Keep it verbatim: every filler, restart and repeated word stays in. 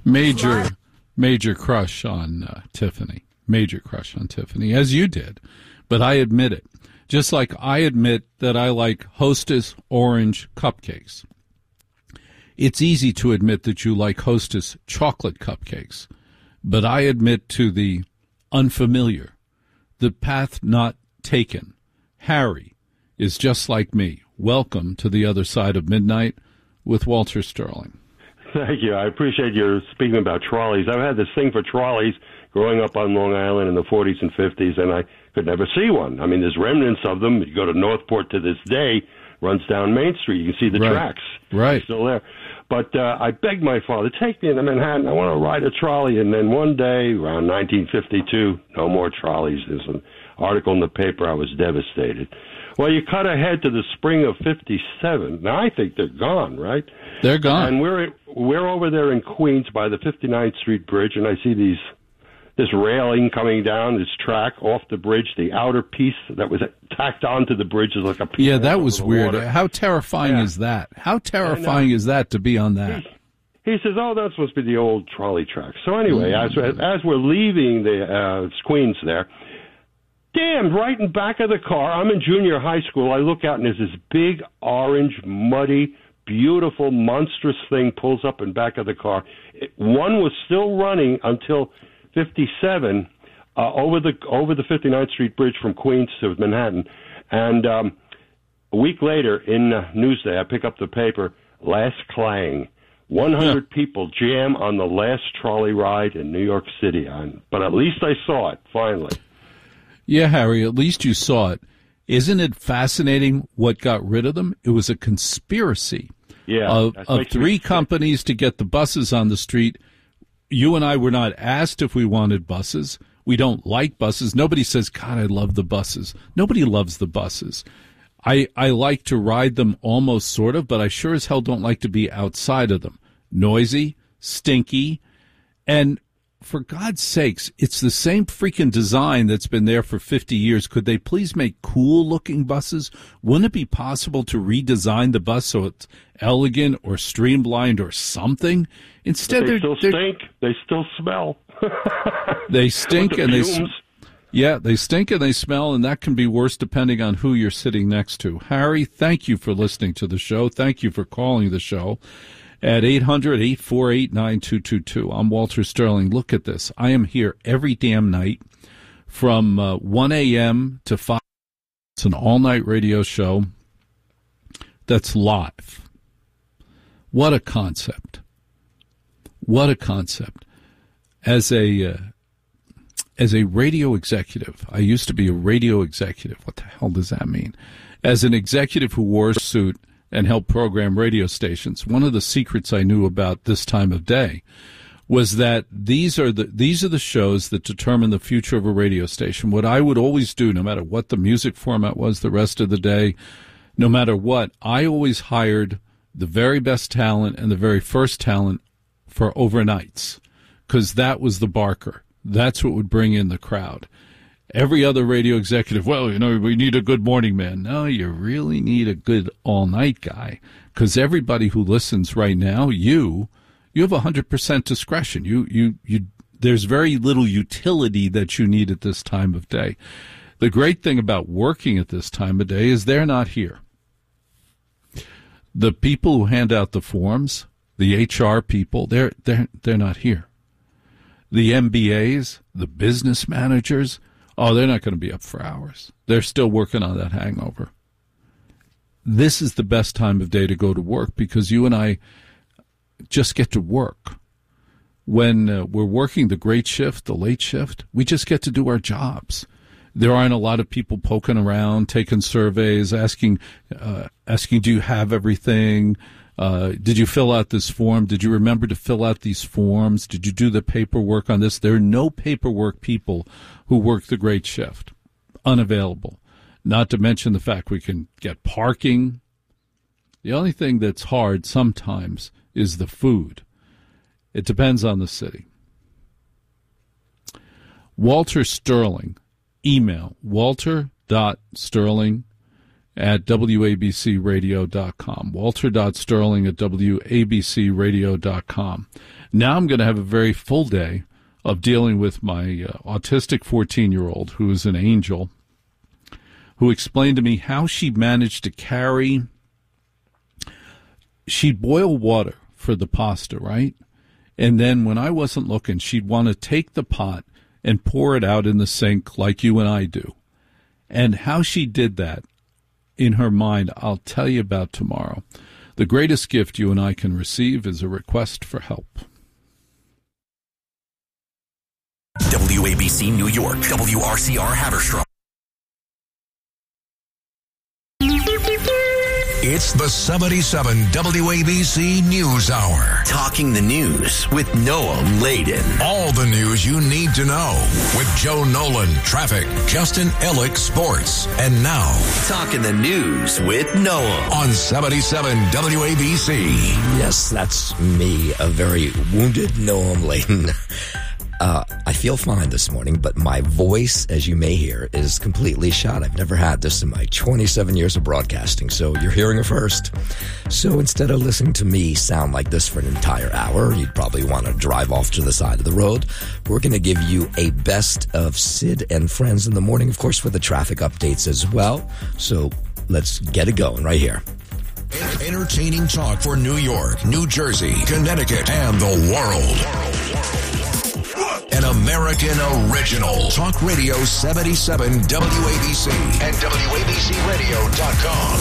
Major, major crush on uh, Tiffany. Major crush on Tiffany, as you did. But I admit it. Just like I admit that I like Hostess orange cupcakes. It's easy to admit that you like Hostess chocolate cupcakes. But I admit to the unfamiliar, the path not taken. Harry is just like me. Welcome to the other side of midnight with Walter Sterling. Thank you. I appreciate your speaking about trolleys. I've had this thing for trolleys growing up on Long Island in the forties and fifties, and I could never see one. I mean, there's remnants of them. You go to Northport to this day, runs down Main Street. You can see the right. tracks. Right. Still there. But uh, I begged my father, take me into Manhattan. I want to ride a trolley. And then one day, around nineteen fifty-two, no more trolleys. There's an article in the paper. I was devastated. Well, you cut ahead to the spring of fifty-seven. Now, I think they're gone, right? They're gone. And we're we're over there in Queens by the fifty-ninth Street Bridge, and I see these this railing coming down, this track off the bridge. The outer piece that was tacked onto the bridge is like a piece yeah, that was weird. Water. How terrifying yeah. is that? How terrifying is that to be on that? He, he says, "Oh, that's supposed to be the old trolley tracks." So anyway, mm-hmm. as as we're leaving the uh, Queens there. Damn, right in back of the car. I'm in junior high school. I look out, and there's this big, orange, muddy, beautiful, monstrous thing pulls up in back of the car. It, one was still running until fifty-seven uh, over the over the fifty-ninth Street Bridge from Queens to Manhattan. And um, a week later, in uh, Newsday, I pick up the paper, Last Clang. one hundred yeah. people jam on the last trolley ride in New York City. On, but at least I saw it, finally. Yeah, Harry, at least you saw it. Isn't it fascinating what got rid of them? It was a conspiracy yeah, of, of three companies to get the buses on the street. You and I were not asked if we wanted buses. We don't like buses. Nobody says, God, I love the buses. Nobody loves the buses. I, I like to ride them almost sort of, but I sure as hell don't like to be outside of them. Noisy, stinky, and for God's sakes, it's the same freaking design that's been there for fifty years. Could they please make cool-looking buses? Wouldn't it be possible to redesign the bus so it's elegant or streamlined or something? Instead, but they they're, still they're, stink. They still smell. They stink the and they fumes. yeah, they stink and they smell, and that can be worse depending on who you're sitting next to. Harry, thank you for listening to the show. Thank you for calling the show. At eight hundred, eight four eight, nine two two two. I'm Walter Sterling. Look at this. I am here every damn night from uh, one a.m. to five. It's an all-night radio show that's live. What a concept. What a concept. As a, uh, as a radio executive, I used to be a radio executive. What the hell does that mean? As an executive who wore a suit and helped program radio stations, one of the secrets I knew about this time of day was that these are the these are the shows that determine the future of a radio station. What I would always do, no matter what the music format was the rest of the day, no matter what, I always hired the very best talent and the very first talent for overnights, because that was the barker. That's what would bring in the crowd. Every other radio executive, well, you know, we need a good morning man. No, you really need a good all-night guy, because everybody who listens right now, you, you have one hundred percent discretion. You, you, you. There's very little utility that you need at this time of day. The great thing about working at this time of day is they're not here. The people who hand out the forms, the H R people, they're they're they're not here. The M B As, the business managers, oh, they're not going to be up for hours. They're still working on that hangover. This is the best time of day to go to work, because you and I just get to work. When uh, we're working the great shift, the late shift, we just get to do our jobs. There aren't a lot of people poking around, taking surveys, asking, uh, asking, do you have everything? Uh, did you fill out this form? Did you remember to fill out these forms? Did you do the paperwork on this? There are no paperwork people who work the great shift. Unavailable. Not to mention the fact we can get parking. The only thing that's hard sometimes is the food. It depends on the city. Walter Sterling. Email walter.sterling at w a b c radio dot com. walter.sterling at w a b c radio dot com. Now I'm going to have a very full day of dealing with my uh, autistic fourteen-year-old, who is an angel, who explained to me how she managed to carry, she'd boil water for the pasta, right? And then when I wasn't looking, she'd want to take the pot and pour it out in the sink like you and I do. And how she did that in her mind, I'll tell you about tomorrow. The greatest gift you and I can receive is a request for help. W A B C New York, W R C R Haverstraw. It's the seventy-seven W A B C News Hour. Talking the news with Noam Laden. All the news you need to know with Joe Nolan, traffic, Justin Ellick, sports. And now, Talking the news with Noam on seventy-seven W A B C. Yes, that's me, a very wounded Noam Laden. Uh, I feel fine this morning, but my voice, as you may hear, is completely shot. I've never had this in my twenty-seven years of broadcasting, so you're hearing it first. So instead of listening to me sound like this for an entire hour, you'd probably want to drive off to the side of the road. We're going to give you a best of Sid and Friends in the morning, of course, with the traffic updates as well. So let's get it going right here. Entertaining talk for New York, New Jersey, Connecticut, and the world. An American original. Talk Radio seventy-seven W A B C and W A B C radio dot com.